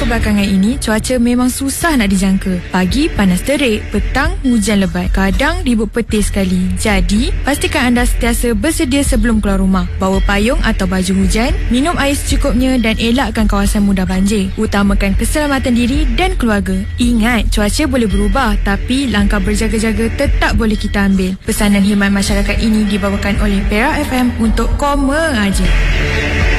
kebelakangan ini, cuaca memang susah nak dijangka. Pagi panas terik, petang hujan lebat, kadang ribut petir sekali. Jadi, pastikan anda sentiasa bersedia sebelum keluar rumah. Bawa payung atau baju hujan, minum air secukupnya dan elakkan kawasan mudah banjir. Utamakan keselamatan diri dan keluarga. Ingat, cuaca boleh berubah, tapi langkah berjaga-jaga tetap boleh kita ambil. Pesanan khidmat masyarakat ini dibawakan oleh Perak FM untuk Koma Aja.